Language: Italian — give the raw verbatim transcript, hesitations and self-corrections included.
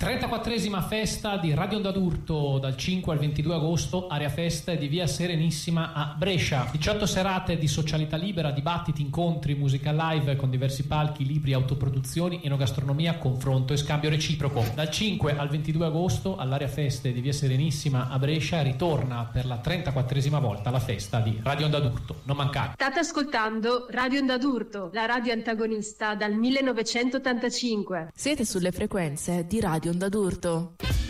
trentaquattresima festa di Radio Onda d'Urto dal cinque al ventidue agosto, area festa di via Serenissima a Brescia. diciotto serate di socialità libera, dibattiti, incontri, musica live con diversi palchi, libri, autoproduzioni, enogastronomia, confronto e scambio reciproco. Dal cinque al ventidue agosto all'area feste di via Serenissima a Brescia ritorna per la trentaquattresima volta la festa di Radio Onda d'Urto. Non mancate. State ascoltando Radio Onda d'Urto, la radio antagonista dal millenovecentottantacinque. Siete sulle frequenze di Radio Onda d'Urto.